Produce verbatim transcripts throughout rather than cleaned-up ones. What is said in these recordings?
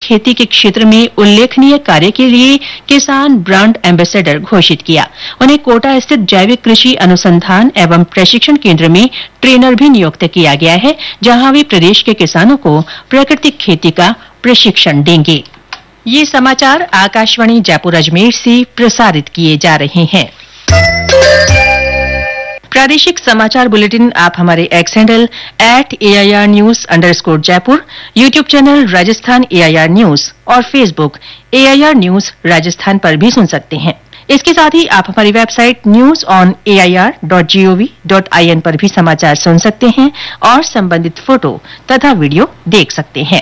खेती के क्षेत्र में उल्लेखनीय कार्य के लिए किसान ब्रांड एम्बेसडर घोषित किया। उन्हें कोटा स्थित जैविक कृषि अनुसंधान एवं प्रशिक्षण केंद्र में ट्रेनर भी नियुक्त किया गया है, जहां वे प्रदेश के किसानों को प्राकृतिक खेती का प्रशिक्षण देंगे। ये समाचार आकाशवाणी जयपुर अजमेर से प्रसारित किए जा रहे हैं। प्रादेशिक समाचार बुलेटिन आप हमारे x handle at A I R news underscore Jaipur, YouTube channel Rajasthan A I R news और Facebook A I R news Rajasthan पर भी सुन सकते हैं। इसके साथ ही आप हमारी website news on A I R dot G O V dot I N पर भी समाचार सुन सकते हैं और संबंधित फोटो तथा वीडियो देख सकते हैं।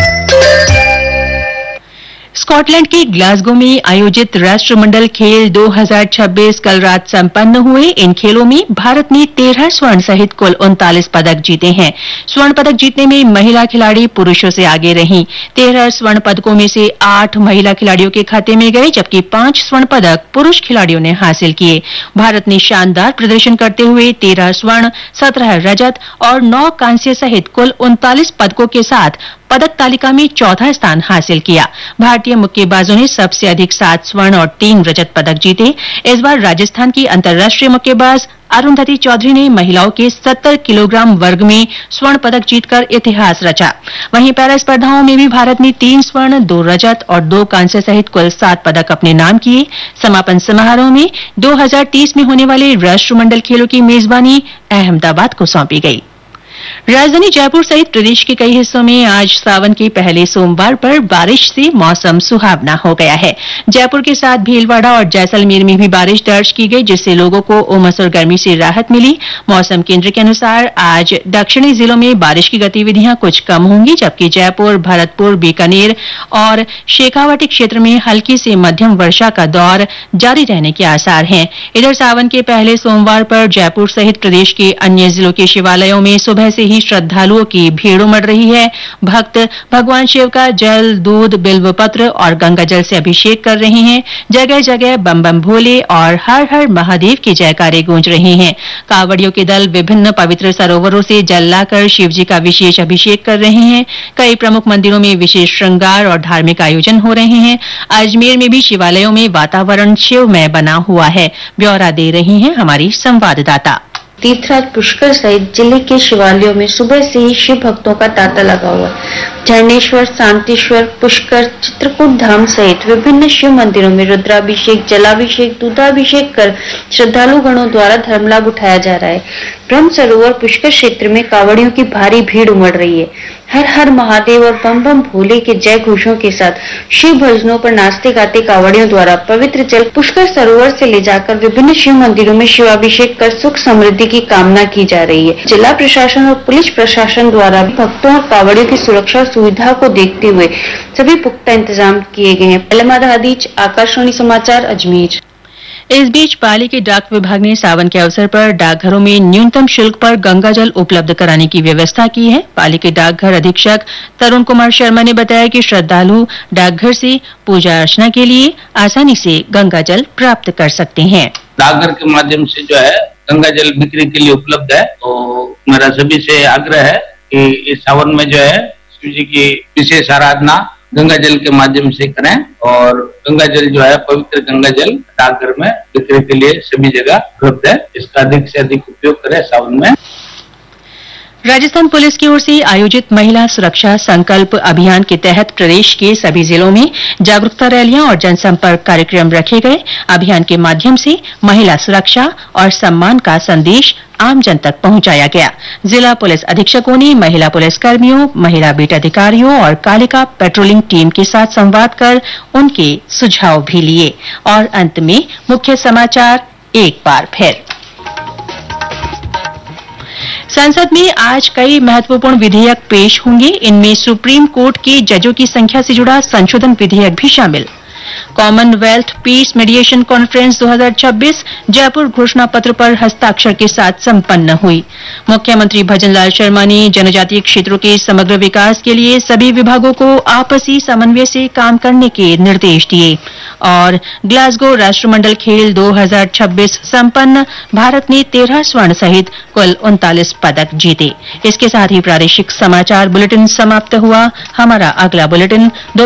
स्कॉटलैंड के ग्लासगो में आयोजित राष्ट्रमंडल खेल दो हज़ार छब्बीस कल रात संपन्न हुए। इन खेलों में भारत ने तेरह स्वर्ण सहित कुल उनतालीस पदक जीते हैं। स्वर्ण पदक जीतने में महिला खिलाड़ी पुरुषों से आगे रहीं। तेरह स्वर्ण पदकों में से आठ महिला खिलाड़ियों के खाते में गए, जबकि पांच स्वर्ण पदक पुरुष खिलाड़ियों ने हासिल किए। भारत ने शानदार प्रदर्शन करते हुए तेरह स्वर्ण, सत्रह रजत और नौ कांस्य सहित कुल उनतालीस पदकों के साथ पदक तालिका में चौथा स्थान हासिल किया। भारतीय मुक्केबाजों ने सबसे अधिक सात स्वर्ण और तीन रजत पदक जीते। इस बार राजस्थान की अंतर्राष्ट्रीय मुक्केबाज अरुंधति चौधरी ने महिलाओं के सत्तर किलोग्राम वर्ग में स्वर्ण पदक जीतकर इतिहास रचा। वहीं पैरा स्पर्धाओं में भी भारत ने तीन स्वर्ण, दो रजत और दो कांस्य सहित कुल सात पदक अपने नाम किए। समापन समारोह में दो हज़ार तीस में होने वाले राष्ट्रमंडल खेलों की मेजबानी अहमदाबाद को सौंपी गई। राजधानी जयपुर सहित प्रदेश के कई हिस्सों में आज सावन के पहले सोमवार पर बारिश से मौसम सुहावना हो गया है। जयपुर के साथ भीलवाड़ा और जैसलमेर में भी बारिश दर्ज की गई, जिससे लोगों को उमस और गर्मी से राहत मिली। मौसम केंद्र के अनुसार आज दक्षिणी जिलों में बारिश की गतिविधियां कुछ कम होंगी, जबकि जयपुर, भरतपुर, बीकानेर और शेखावाटी क्षेत्र में हल्की से मध्यम वर्षा का दौर जारी रहने के आसार हैं। इधर सावन के पहले सोमवार पर जयपुर सहित प्रदेश के अन्य जिलों के शिवालयों में सुबह से ही श्रद्धालुओं की भीड़ उमड़ रही है। भक्त भगवान शिव का जल, दूध, बिल्व पत्र और गंगा जल से अभिषेक कर रहे हैं। जगह जगह बम बम भोले और हर हर महादेव की जयकारे गूंज रही हैं। कांवड़ियों के दल विभिन्न पवित्र सरोवरों से जल लाकर शिवजी का विशेष अभिषेक कर रहे हैं। कई प्रमुख मंदिरों में विशेष श्रृंगार और धार्मिक आयोजन हो रहे हैं। अजमेर में भी शिवालयों में वातावरण शिवमय बना हुआ है। ब्यौरा दे रही हैं हमारी संवाददाता। तीर्थराज पुष्कर सहित जिले के शिवालयों में सुबह से ही शिव भक्तों का तांता लगा हुआ है। झरनेश्वर, शांतिश्वर, पुष्कर, चित्रकूट धाम सहित विभिन्न शिव मंदिरों में रुद्राभिषेक, जलाभिषेक, दूधाभिषेक कर श्रद्धालु गणों द्वारा धर्म लाभ उठाया जा रहा है। ब्रह्म सरोवर पुष्कर क्षेत्र में कांवड़ियों की भारी भीड़ उमड़ रही है। हर हर महादेव और बम बम भोले के जय घोषों के साथ शिव भजनों पर नाचते गाते कांवड़ियों द्वारा पवित्र जल पुष्कर सरोवर से ले जाकर विभिन्न शिव मंदिरों में शिवाभिषेक कर सुख समृद्धि की कामना की जा रही है। जिला प्रशासन और पुलिस प्रशासन द्वारा भक्तों और कांवड़ियों की सुरक्षा और सुविधा को देखते हुए सभी पुख्ता इंतजाम किए गए हैं। पलमा हादीज, आकाशवाणी समाचार, अजमेर। इस बीच पाली के डाक विभाग ने सावन के अवसर पर डाकघरों में न्यूनतम शुल्क पर गंगा जल उपलब्ध कराने की व्यवस्था की है। पाली के डाकघर अधीक्षक तरुण कुमार शर्मा ने बताया कि श्रद्धालु डाकघर से पूजा अर्चना के लिए आसानी से गंगा जल प्राप्त कर सकते हैं। डाकघर के माध्यम से जो है गंगा जल बिक्री के लिए उपलब्ध है। तो मेरा सभी से आग्रह है कि इस सावन में जो है शिव जी की विशेष आराधना गंगा जल के माध्यम से करें और गंगा जल जो है पवित्र गंगा जल डाकघर में बिक्री के लिए सभी जगह उपलब्ध है। इसका अधिक से अधिक उपयोग करें सावन में। राजस्थान पुलिस की ओर से आयोजित महिला सुरक्षा संकल्प अभियान के तहत प्रदेश के सभी जिलों में जागरूकता रैलियां और जनसंपर्क कार्यक्रम रखे गए। अभियान के माध्यम से महिला सुरक्षा और सम्मान का संदेश आम जन तक पहुंचाया गया। जिला पुलिस अधीक्षकों ने महिला पुलिसकर्मियों, महिला बीट अधिकारियों और कालिका पेट्रोलिंग टीम के साथ संवाद कर उनके सुझाव भी लिए। और अंत में मुख्य समाचार एक बार फिर। संसद में आज कई महत्वपूर्ण विधेयक पेश होंगे। इनमें सुप्रीम कोर्ट के जजों की संख्या से जुड़ा संशोधन विधेयक भी शामिल। कॉमनवेल्थ पीस मीडिएशन कॉन्फ्रेंस दो हज़ार छब्बीस जयपुर घोषणा पत्र पर हस्ताक्षर के साथ संपन्न हुई। मुख्यमंत्री भजनलाल शर्मा ने जनजातीय क्षेत्रों के समग्र विकास के लिए सभी विभागों को आपसी समन्वय से काम करने के निर्देश दिए। और ग्लासगो राष्ट्रमंडल खेल दो हज़ार छब्बीस संपन्न, भारत ने तेरह स्वर्ण सहित कुल उनतालीस पदक जीते। इसके साथ ही प्रादेशिक समाचार बुलेटिन समाप्त हुआ। हमारा अगला बुलेटिन